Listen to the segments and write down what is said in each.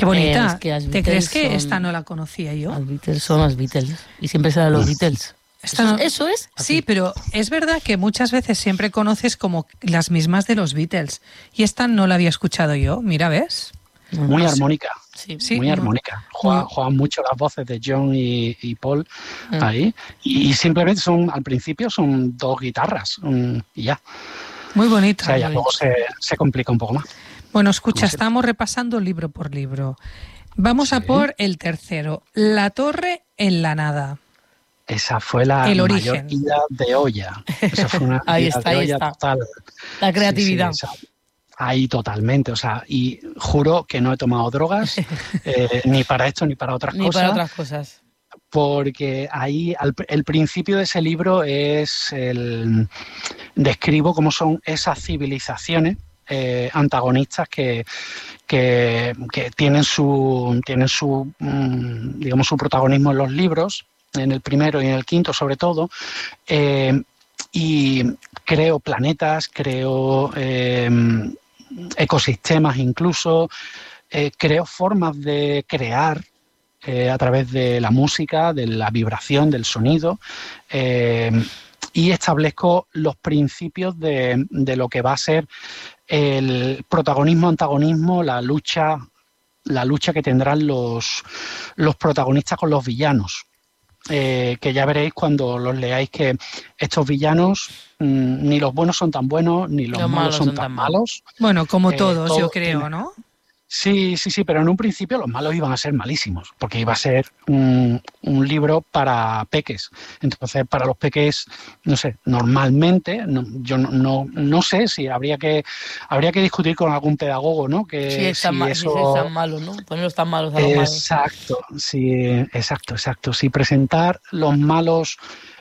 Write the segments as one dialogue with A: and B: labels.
A: Qué bonita.
B: ¿Te crees que esta no la conocía yo?
A: Las Beatles son las Beatles. Y siempre serán los Beatles. ¿Eso es?
B: Sí, pero es verdad que muchas veces siempre conoces como las mismas de los Beatles. Y esta no la había escuchado yo. Mira, ¿ves?
C: Muy armónica.
B: Sí,
C: muy armónica. Juegan mucho las voces de John y Paul ahí. Y simplemente al principio son 2 guitarras y ya.
B: Muy bonita.
C: O sea, ya luego se complica un poco más.
B: Bueno, escucha, estamos repasando libro por libro. Vamos a por el tercero, La torre en la nada.
C: Esa fue la mayor ida de olla. Esa fue una
A: ahí
C: ida de olla
A: está.
C: total.
A: La creatividad.
C: Ahí totalmente, o sea, y juro que no he tomado drogas, ni para esto ni para otras cosas.
A: Ni para otras cosas.
C: Porque ahí, el principio de ese libro describo cómo son esas civilizaciones antagonistas que tienen su digamos, su protagonismo en los libros, en el primero y en el quinto sobre todo, y creo planetas, creo ecosistemas incluso, creo formas de crear a través de la música, de la vibración, del sonido, y establezco los principios de lo que va a ser el protagonismo-antagonismo, la lucha que tendrán los protagonistas con los villanos. Que ya veréis cuando los leáis que estos villanos ni los buenos son tan buenos, ni los malos son tan malos.
B: Bueno, como todos, yo creo, ¿no?
C: Sí, pero en un principio los malos iban a ser malísimos, porque iba a ser un libro para peques. Entonces, para los peques, no sé, normalmente, yo no sé si habría que discutir con algún pedagogo, ¿no? Que
A: si es tan malo, ¿no? Ponerlos tan malos a los malos.
C: Exacto, sí, exacto. Si presentar los malos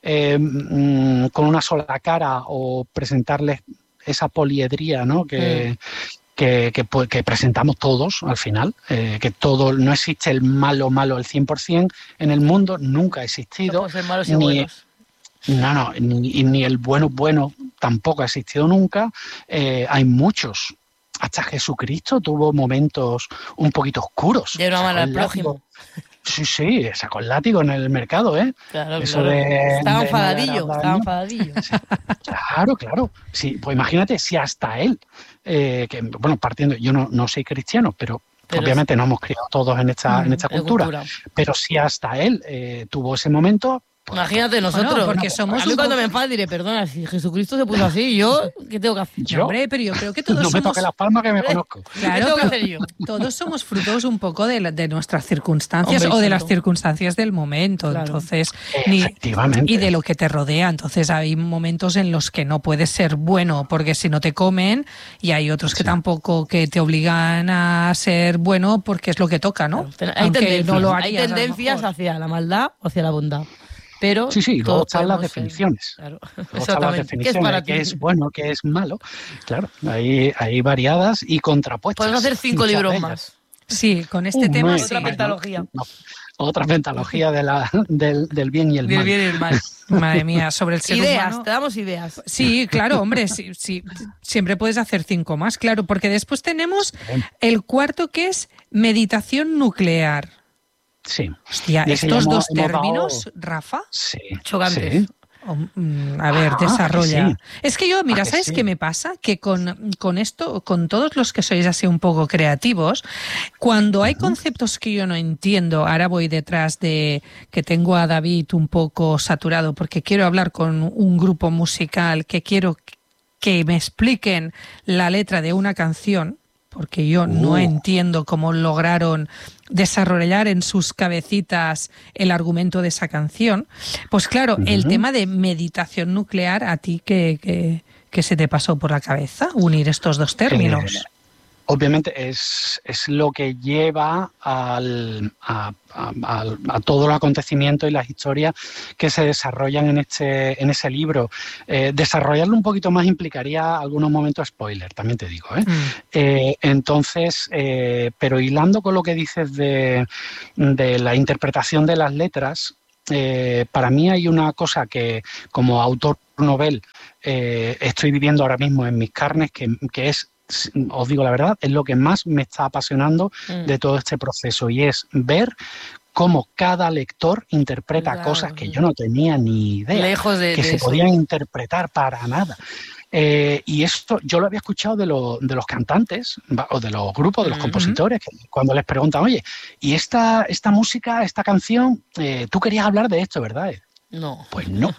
C: con una sola cara o presentarles esa poliedría, ¿no? Que presentamos todos al final, que no existe el malo al 100% en el mundo, nunca ha existido.
A: No puede ser malos y buenos.
C: Ni el bueno tampoco ha existido nunca. Hay muchos. Hasta Jesucristo tuvo momentos un poquito oscuros.
A: De una mano al prójimo.
C: Sí, sacó el látigo en el mercado, ¿eh?
A: Claro. Estaba enfadadillo.
C: Sí, claro. Sí, pues imagínate si hasta él, partiendo, yo no soy cristiano, pero obviamente nos hemos criado todos en esta cultura. Pero si hasta él tuvo ese momento...
A: Imagínate nosotros,
B: porque somos
A: a mí cuando me enfade diré, perdona, si Jesucristo se puso así, ¿yo qué tengo que hacer?
C: ¿Yo?
B: Hombre, pero yo creo que todos
C: no me toque las palmas que me conozco.
B: Claro,
A: ¿Qué tengo que hacer yo?
B: Todos somos frutos un poco de nuestras circunstancias o de las circunstancias del momento, claro. Entonces,
C: efectivamente.
B: Y de lo que te rodea. Entonces hay momentos en los que no puedes ser bueno porque si no te comen, y hay otros que tampoco que te obligan a ser bueno porque es lo que toca, ¿no?
A: Claro. Hay tendencias hacia la maldad o hacia la bondad. Pero
C: sí, luego están las definiciones.
A: Claro.
C: Luego están las definiciones de qué es bueno, qué es malo. Claro, hay variadas y contrapuestas.
A: Podemos hacer 5 libros más.
B: Sí, con este tema.
A: Otra pentalogía.
C: Otra pentalogía del bien y el mal.
A: Del bien y el mal.
B: Madre mía, sobre el ser
A: ideas,
B: humano.
A: Te damos ideas.
B: Sí, claro, hombre, sí, siempre puedes hacer 5 más, claro, porque después tenemos el cuarto que es meditación nuclear.
C: Sí.
B: Hostia, estos dos términos, Rafa,
A: chocantes.
C: Sí.
B: A ver, desarrolla.
C: Sí.
B: Es que yo, mira, ¿sabes qué me pasa? Que con esto, con todos los que sois así un poco creativos, cuando hay conceptos que yo no entiendo, ahora voy detrás de que tengo a David un poco saturado porque quiero hablar con un grupo musical que quiero que me expliquen la letra de una canción, porque yo no entiendo cómo lograron desarrollar en sus cabecitas el argumento de esa canción. Pues claro, el tema de meditación nuclear, ¿a ti qué se te pasó por la cabeza? Unir estos dos términos.
C: Obviamente es lo que lleva a todo el acontecimiento y las historias que se desarrollan en ese libro. Desarrollarlo un poquito más implicaría algunos momentos spoiler, también te digo. Entonces, pero hilando con lo que dices de la interpretación de las letras, para mí hay una cosa que como autor novel estoy viviendo ahora mismo en mis carnes, que es os digo la verdad, es lo que más me está apasionando de todo este proceso, y es ver cómo cada lector interpreta cosas que yo no tenía ni idea
A: lejos de
C: se
A: eso.
C: podían interpretar para nada. Y esto yo lo había escuchado de los cantantes o de los grupos, de los compositores, que cuando les preguntan, oye, ¿y esta música, esta canción, tú querías hablar de esto, verdad?
A: No.
C: Pues no.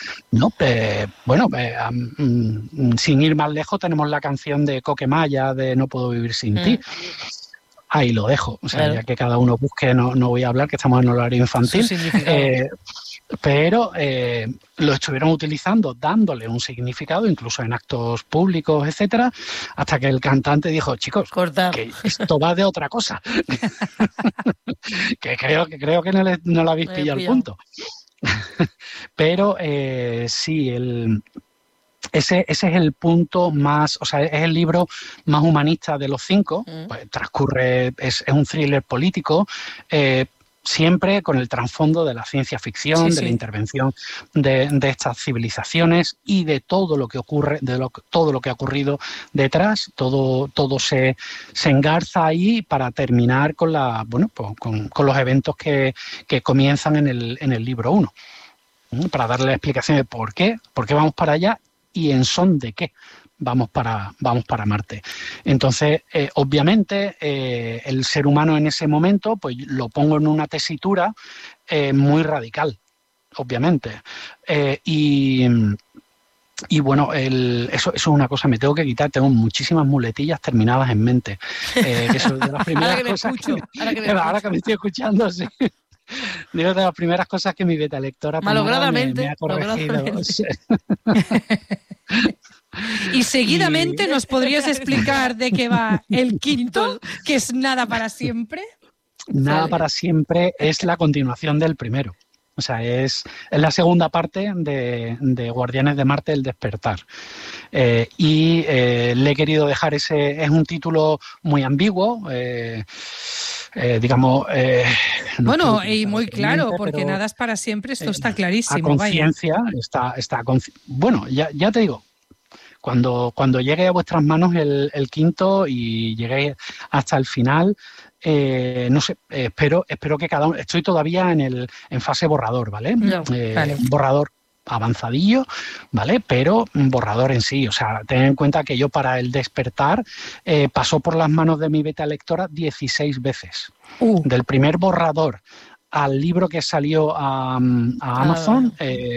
C: Sin ir más lejos, tenemos la canción de Coquemaya de No puedo vivir sin ti. Ahí lo dejo. O sea, claro, ya que cada uno busque, no voy a hablar, que estamos en horario infantil. Pero lo estuvieron utilizando, dándole un significado, incluso en actos públicos, etcétera, hasta que el cantante dijo, chicos, que esto va de otra cosa. que creo que no lo habéis pillado el punto. Pero sí, ese es el punto más, o sea, es el libro más humanista de los 5. Pues transcurre, es un thriller político, siempre con el trasfondo de la ciencia ficción, la intervención de estas civilizaciones y de todo lo que ocurre, todo lo que ha ocurrido detrás. Todo se engarza ahí para terminar con con los eventos que comienzan en el libro 1, para darle la explicación de por qué vamos para allá y en son de qué vamos para Marte. Entonces, obviamente, el ser humano en ese momento, pues lo pongo en una tesitura muy radical, obviamente. Y bueno, eso es una cosa, me tengo que quitar, tengo muchísimas muletillas terminadas en mente. Eso de las primeras ahora que me estoy escuchando, sí. Digo, de las primeras cosas que mi beta lectora me ha corregido.
B: Y seguidamente nos podrías explicar de qué va el quinto, que es Nada para siempre.
C: Nada para siempre es la continuación del primero. O sea, es la segunda parte de Guardianes de Marte, El despertar. Y le he querido dejar es un título muy ambiguo, digamos...
B: bueno, y muy claro, porque nada es para siempre, esto está clarísimo.
C: A conciencia, bueno, ya te digo, cuando llegue a vuestras manos el quinto y lleguéis hasta el final, no sé, espero que cada uno... Estoy todavía en fase borrador, ¿vale? Vale. Borrador avanzadillo, ¿vale? Pero borrador en sí. O sea, ten en cuenta que yo para El despertar pasó por las manos de mi beta lectora 16 veces. Del primer borrador al libro que salió a Amazon,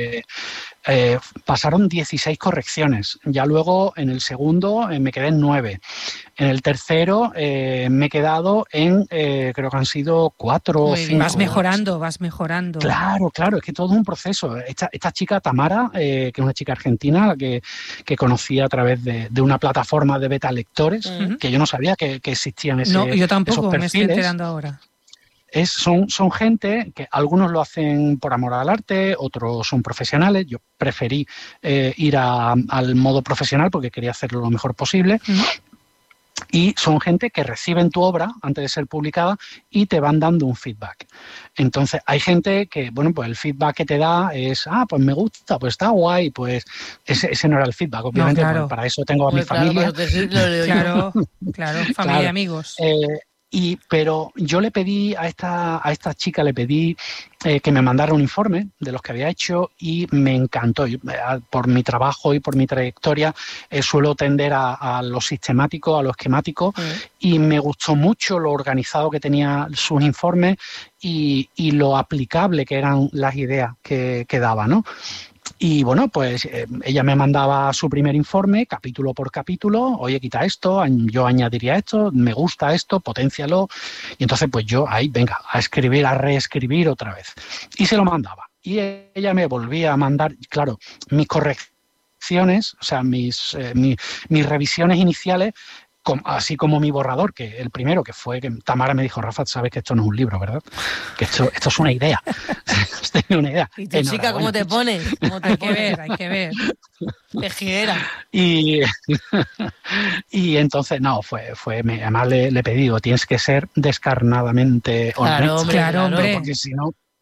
C: pasaron 16 correcciones. Ya luego en el segundo me quedé en 9. En el tercero me he quedado en, creo que han sido 4 o 5.
B: Vas mejorando.
C: Claro, es que todo es un proceso. Esta chica, Tamara, que es una chica argentina, que conocí a través de una plataforma de beta lectores, que yo no sabía que existían esos perfiles.
B: No, yo tampoco, me estoy enterando ahora.
C: Son gente que algunos lo hacen por amor al arte, otros son profesionales. Yo preferí ir al modo profesional porque quería hacerlo lo mejor posible. Y son gente que reciben tu obra antes de ser publicada y te van dando un feedback. Entonces, hay gente que, bueno, pues el feedback que te da es, pues me gusta, pues está guay, pues ese no era el feedback, obviamente,
B: no, claro.
C: Para eso tengo a mi familia.
B: Claro, familia y amigos.
C: Pero yo le pedí a esta chica, que me mandara un informe de los que había hecho y me encantó. Por mi trabajo y por mi trayectoria suelo tender a lo sistemático, a lo esquemático, y me gustó mucho lo organizado que tenía sus informes y lo aplicable que eran las ideas que daba, ¿no? Y bueno, pues ella me mandaba su primer informe, capítulo por capítulo. Oye, quita esto, yo añadiría esto, me gusta esto, poténcialo. Y entonces pues yo ahí, venga, a reescribir otra vez. Y se lo mandaba. Y ella me volvía a mandar, claro, mis correcciones, o sea, mis revisiones iniciales, así como mi borrador, que el primero que fue que Tamara me dijo, Rafa, sabes que esto no es un libro, ¿verdad? Que esto es una idea. Esto es una idea.
A: ¿Y tu chica cómo te pones?
B: Hay que ver.
A: Tejiguera.
C: Y entonces, no, además le pedí, tienes que ser descarnadamente honesto.
B: Claro, hombre.
C: Porque si no,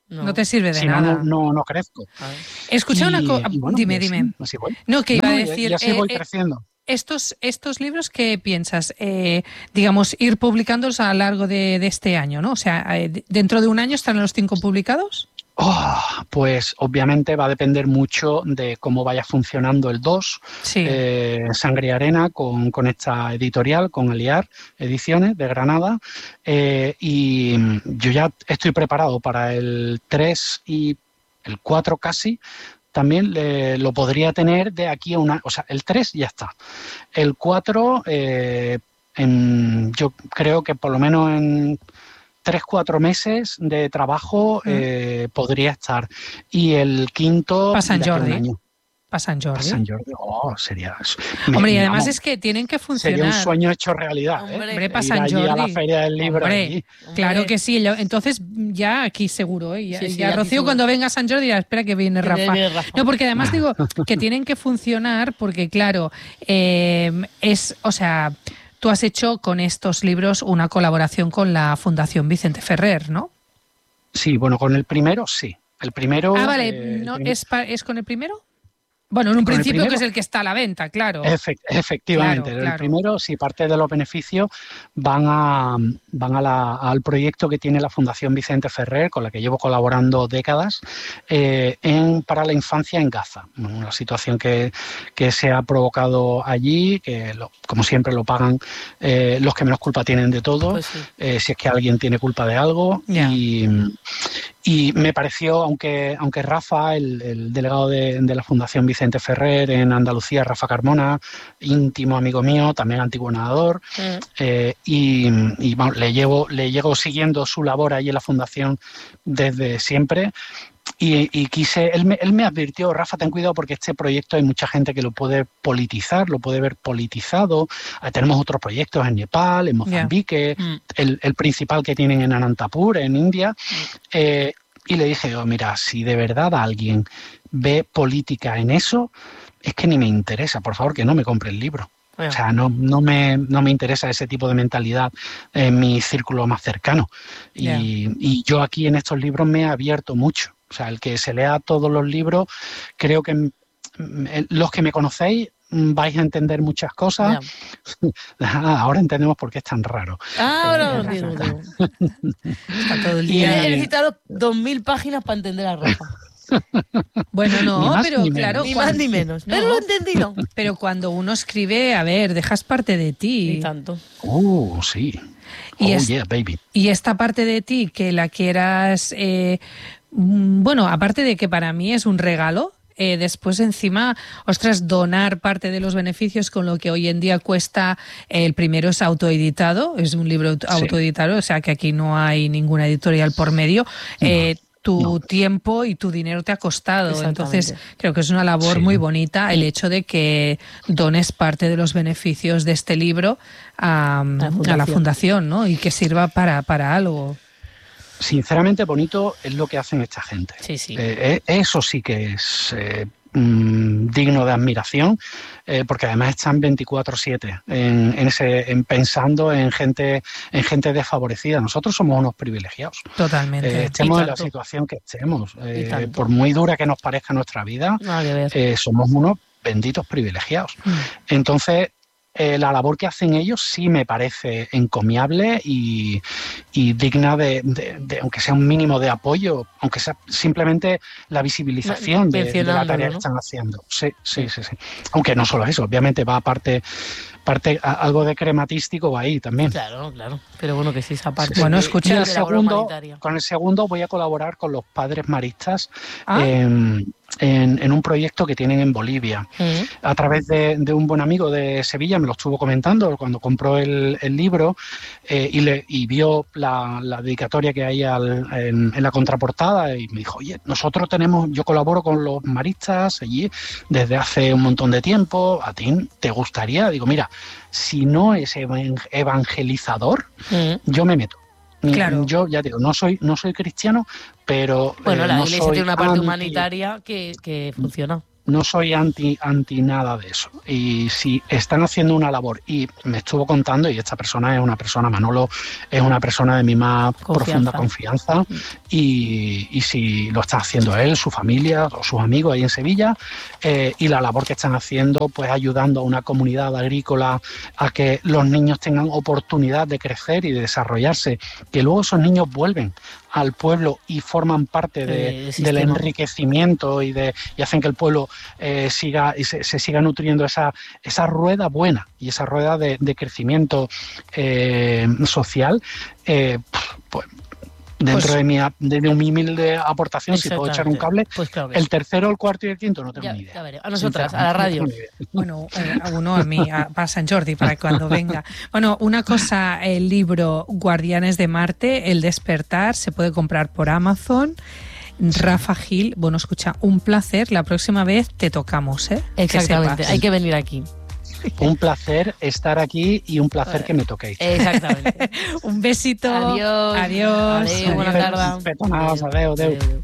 B: No te sirve de nada.
C: No crezco.
B: Escucha una cosa.
C: Bueno,
B: dime.
C: Así voy.
B: No, que iba a decir.
C: Y así voy creciendo.
B: Estos libros, ¿qué piensas? Digamos, ir publicándolos a lo largo de este año, ¿no? O sea, ¿dentro de un año estarán los 5 publicados?
C: Pues obviamente va a depender mucho de cómo vaya funcionando el 2, Sangre y Arena, con esta editorial, con Aliar Ediciones de Granada, y yo ya estoy preparado para el 3 y el 4 casi. También lo podría tener de aquí a o sea, el 3 ya está. El 4, yo creo que por lo menos en 3-4 meses de trabajo podría estar. Y el 5...
B: Para San Jordi.
C: Sería...
B: Hombre, y además es que tienen que funcionar.
C: Sería un sueño hecho realidad.
B: Hombre, para San Jordi.
C: Ir a la Feria del Libro.
B: Hombre, claro que sí. Entonces, ya aquí seguro. Ya Rocío, cuando venga a San Jordi, ya espera que viene Rafa. No, porque además digo que tienen que funcionar porque, claro, o sea, tú has hecho con estos libros una colaboración con la Fundación Vicente Ferrer, ¿no?
C: Sí, bueno, con el primero sí. El primero...
B: vale. ¿Es con el primero? Bueno, en un principio que es el que está a la venta, claro.
C: Efectivamente. Claro. El primero, sí, parte de los beneficios van al proyecto que tiene la Fundación Vicente Ferrer, con la que llevo colaborando décadas, para la infancia en Gaza. Una situación que se ha provocado allí, que como siempre lo pagan los que menos culpa tienen de todo, pues sí. Si es que alguien tiene culpa de algo. Yeah. Y me pareció, aunque Rafa, el delegado de la Fundación Vicente Ferrer en Andalucía, Rafa Carmona, íntimo amigo mío, también antiguo nadador, y bueno, le llevo siguiendo su labor ahí en la Fundación desde siempre. Y quise, él me advirtió, Rafa, ten cuidado porque este proyecto hay mucha gente que lo puede politizar, lo puede ver politizado. Tenemos otros proyectos en Nepal, en Mozambique, el principal que tienen en Anantapur, en India. Y le dije, mira, si de verdad alguien ve política en eso, es que ni me interesa, por favor, que no me compre el libro. O sea, no me interesa ese tipo de mentalidad en mi círculo más cercano. Y yo aquí en estos libros me he abierto mucho. O sea, el que se lea todos los libros, creo que los que me conocéis vais a entender muchas cosas. Ahora entendemos por qué es tan raro.
A: Ahora lo entiendo. Está todo el día. He necesitado 2.000 páginas para entender a Rafa.
B: Bueno, no,
C: más,
B: pero claro,
A: ni más ni menos. No, pero lo he entendido.
B: Pero cuando uno escribe, a ver, dejas parte de ti.
A: Y tanto.
C: Sí.
B: Yeah, baby. Y esta parte de ti que la quieras, bueno, aparte de que para mí es un regalo. Después encima, ostras, donar parte de los beneficios con lo que hoy en día cuesta. El primero es autoeditado, es un libro autoeditado, o sea que aquí no hay ninguna editorial por medio. Tu tiempo y tu dinero te ha costado. Entonces creo que es una labor muy bonita el hecho de que dones parte de los beneficios de este libro a la fundación, ¿no? Y que sirva para algo.
C: Sinceramente bonito es lo que hacen esta gente.
A: Sí.
C: Eso sí que es digno de admiración, porque además están 24/7 en pensando en gente desfavorecida. Nosotros somos unos privilegiados.
B: Totalmente.
C: Estemos en la situación que estemos. Por muy dura que nos parezca nuestra vida, somos unos benditos privilegiados. Entonces, la labor que hacen ellos sí me parece encomiable y digna de aunque sea un mínimo de apoyo, aunque sea simplemente la visibilización de la tarea que están haciendo. Sí. Aunque no solo eso, obviamente va aparte algo de crematístico va ahí también.
A: Claro. Pero bueno, que sí, esa parte.
B: Bueno, escucha,
C: con el segundo voy a colaborar con los Padres Maristas en un proyecto que tienen en Bolivia. A través de un buen amigo de Sevilla, me lo estuvo comentando cuando compró el libro y vio la dedicatoria que hay en la contraportada y me dijo, oye, yo colaboro con los maristas allí desde hace un montón de tiempo, ¿a ti te gustaría? Digo, mira, si no es evangelizador, yo me meto.
B: Claro.
C: Yo ya digo, no soy cristiano, pero
A: bueno, la iglesia tiene una parte humanitaria que funciona.
C: no soy anti nada de eso. Y si están haciendo una labor, y me estuvo contando, y esta persona es una persona, Manolo, es una persona de mi más profunda confianza, y si lo está haciendo él, su familia o sus amigos ahí en Sevilla, y la labor que están haciendo, pues ayudando a una comunidad agrícola a que los niños tengan oportunidad de crecer y de desarrollarse, que luego esos niños vuelven al pueblo y forman parte del enriquecimiento y hacen que el pueblo se siga nutriendo esa rueda buena y esa rueda de crecimiento social, pues dentro de mi humilde aportación, si puedo echar un cable,
A: pues claro
C: el tercero, el cuarto y el quinto no tengo ni idea.
A: Ya veré. A nosotras, a la radio.
B: Bueno, a mí, para San Jordi, para cuando venga. Bueno, una cosa, el libro Guardianes de Marte, El despertar, se puede comprar por Amazon. Rafa Gil, bueno, escucha, un placer. La próxima vez te tocamos, ¿eh?
A: Exactamente, hay que venir aquí.
C: Un placer estar aquí y un placer que me toquéis.
A: Exactamente.
B: Un besito.
A: Adiós.
B: Adiós.
A: Adeu, buena tarda.
C: Petonaos, adeu.